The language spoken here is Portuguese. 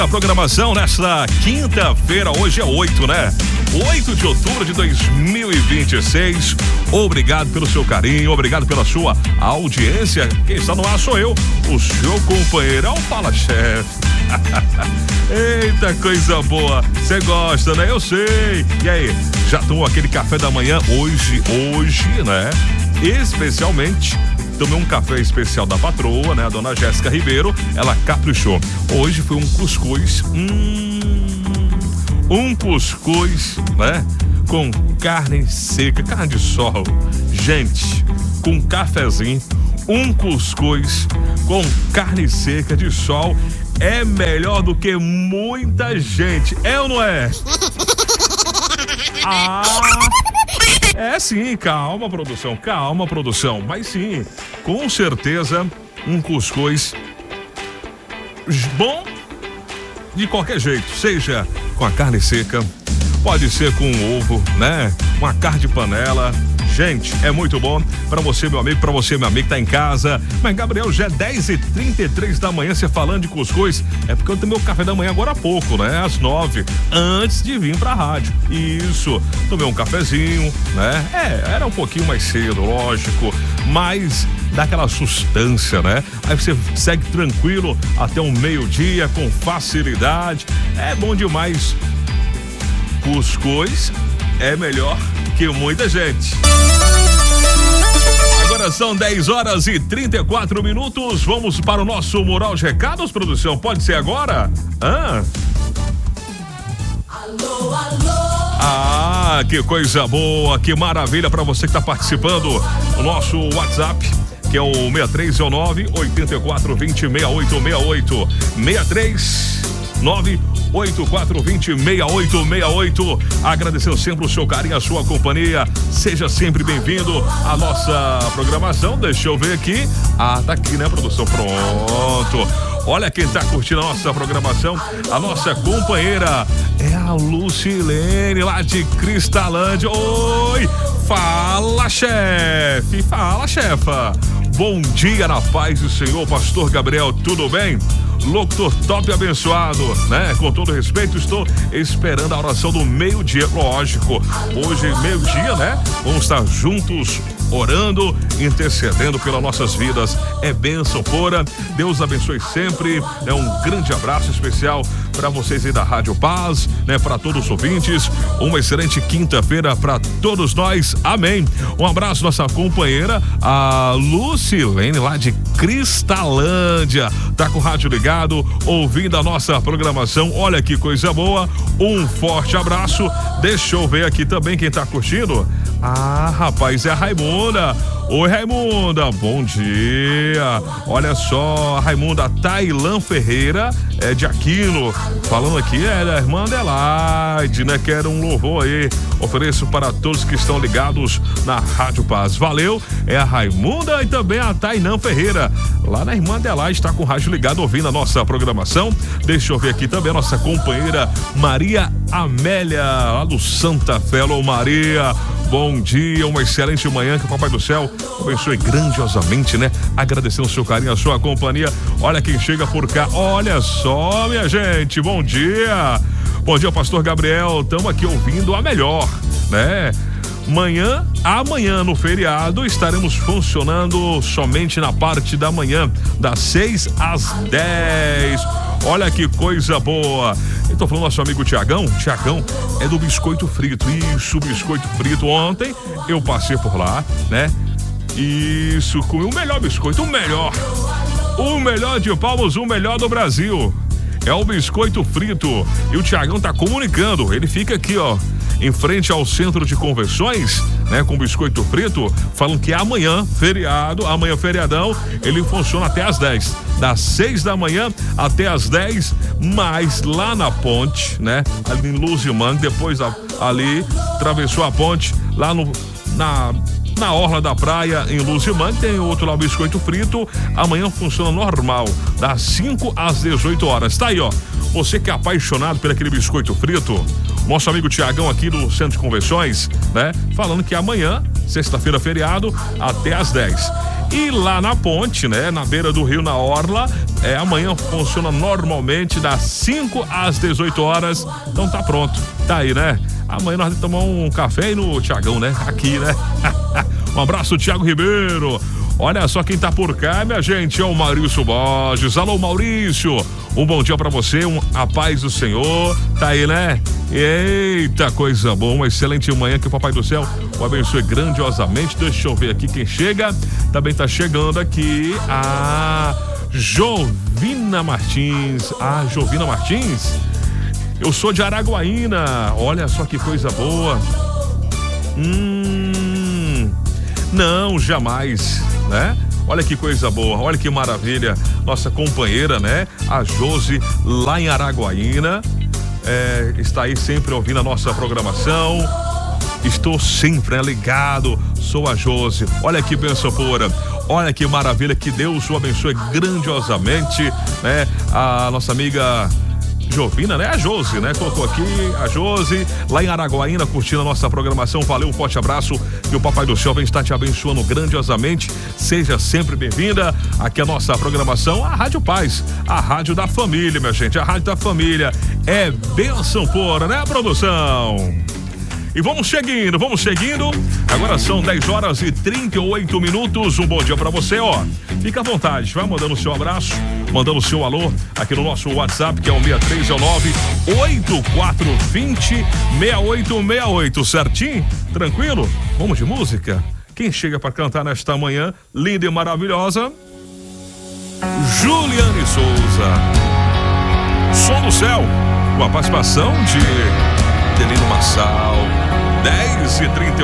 A programação nesta quinta-feira, hoje é 8, né? 8 de outubro de 2026. Obrigado pelo seu carinho, obrigado pela sua audiência. Quem está no ar sou eu, o seu companheirão Fala Chefe. Eita, coisa boa. Você gosta, né? Eu sei. E aí, já tomou aquele café da manhã? Hoje, né? Especialmente tomei um café especial da patroa, né? A dona Jéssica Ribeiro, ela caprichou. Hoje foi um cuscuz, né? Com carne seca, carne de sol. Gente, com cafezinho, um cuscuz com carne seca de sol é melhor do que muita gente. É ou não é? É sim, calma produção, mas sim, com certeza um cuscuz bom de qualquer jeito, seja com a carne seca, pode ser com ovo, né? Uma carne de panela. Gente, é muito bom pra você, meu amigo, pra você, meu amigo que tá em casa. Mas, Gabriel, já é 10h33 da manhã, você falando de cuscuz. É porque eu tomei o café da manhã agora há pouco, né? Às 9, antes de vir pra rádio. Isso, tomei um cafezinho, né? Era um pouquinho mais cedo, lógico, mas dá aquela sustância, né? Aí você segue tranquilo até um meio-dia, com facilidade. É bom demais. Cuscuz é melhor que muita gente. Agora são 10h34. Vamos para o nosso Mural de Recados, produção. Pode ser agora? Alô. Que coisa boa, que maravilha para você que está participando. O nosso WhatsApp, que é o 6319-8420-6868. 639-8420-6868. Agradecendo sempre o seu carinho, a sua companhia. Seja sempre bem-vindo à nossa programação. Deixa eu ver aqui. Tá aqui, né, produção? Pronto. Olha quem tá curtindo a nossa programação. A nossa companheira é a Lucilene, lá de Cristalândia. Oi! Fala, chefe! Fala, chefa! Bom dia na paz do Senhor, pastor Gabriel, tudo bem? Locutor top abençoado, né? Com todo respeito, estou esperando a oração do meio-dia, lógico. Hoje, meio-dia, né? Vamos estar juntos, orando, intercedendo pelas nossas vidas. É bênção pura. Deus abençoe sempre. Um grande abraço especial para vocês aí da Rádio Paz, né? Para todos os ouvintes. Uma excelente quinta-feira para todos nós. Amém. Um abraço, nossa companheira, a Lucilene, lá de Cristalândia. Tá com o rádio ligado, ouvindo a nossa programação. Olha que coisa boa. Um forte abraço. Deixa eu ver aqui também quem tá curtindo. Rapaz, é a Raimunda. Oi, Raimunda, bom dia. Olha só, a Raimunda Tailã Ferreira, de Aquino, falando aqui, da irmã Adelaide, né? Quero um louvor aí. Ofereço para todos que estão ligados na Rádio Paz. Valeu, é a Raimunda e também a Tailã Ferreira, lá na irmã Adelaide, está com o rádio ligado, ouvindo a nossa programação. Deixa eu ver aqui também a nossa companheira Maria Amélia, lá do Santa Fé. Alô, Maria. Bom dia, uma excelente manhã, que o Papai do Céu abençoe grandiosamente, né? Agradecendo o seu carinho, a sua companhia. Olha quem chega por cá, olha só, minha gente, bom dia. Bom dia, pastor Gabriel, estamos aqui ouvindo a melhor, né? Amanhã no feriado estaremos funcionando somente na parte da manhã, das 6 às 10. Olha que coisa boa. Eu tô falando do nosso amigo Tiagão. Tiagão é do biscoito frito. Isso, biscoito frito. Ontem eu passei por lá, né? Isso, comi o melhor biscoito, o melhor de Palmas, o melhor do Brasil. É o biscoito frito. E o Tiagão tá comunicando. Ele fica aqui, ó, em frente ao centro de convenções, né, com biscoito frito, falam que amanhã, feriadão, ele funciona até às 10, das 6 da manhã até às 10, mas lá na ponte, né, ali em Luzimang, depois ali, atravessou a ponte, lá na orla da praia, em Luzimang, tem outro lá, biscoito frito. Amanhã funciona normal, das 5 às 18 horas. Tá aí, ó, você que é apaixonado por aquele biscoito frito, nosso amigo Tiagão aqui do Centro de Convenções, né? Falando que amanhã, sexta-feira, feriado, até às 10. E lá na ponte, né, na beira do rio, na orla, amanhã funciona normalmente das 5 às 18 horas. Então tá pronto, tá aí, né? Amanhã nós vamos tomar um café aí no Tiagão, né? Aqui, né? Um abraço, Thiago Ribeiro. Olha só quem tá por cá, minha gente, é o Maurício Borges. Alô, Maurício, um bom dia pra você, a paz do Senhor, tá aí, né? Eita, coisa boa, uma excelente manhã, que o Papai do Céu o abençoe grandiosamente. Deixa eu ver aqui quem chega. Também tá chegando aqui a Jovina Martins. Jovina Martins? Eu sou de Araguaína, olha só que coisa boa. Não, jamais, né? Olha que coisa boa, olha que maravilha. Nossa companheira, né? A Josi, lá em Araguaína, está aí sempre ouvindo a nossa programação. Estou sempre ligado, sou a Josi. Olha que bênção pura, olha que maravilha, que Deus o abençoe grandiosamente, né? A nossa amiga Jovina, né? A Josi, né? Colocou aqui a Josi, lá em Araguaína, curtindo a nossa programação. Valeu, um forte abraço, e o Papai do Céu vem estar te abençoando grandiosamente. Seja sempre bem-vinda aqui a nossa programação, a Rádio Paz, a rádio da família, minha gente, a rádio da família. É bênção pura, né, produção? E vamos seguindo. Agora são 10 horas e 38 minutos. Um bom dia pra você, ó. Fica à vontade, vai mandando o seu abraço, mandando o seu alô aqui no nosso WhatsApp, que é o 6319-8420-6868, certinho? Tranquilo? Vamos de música? Quem chega pra cantar nesta manhã linda e maravilhosa? Juliane Souza. Som do Céu, com a participação de Delino Massal. 10h38.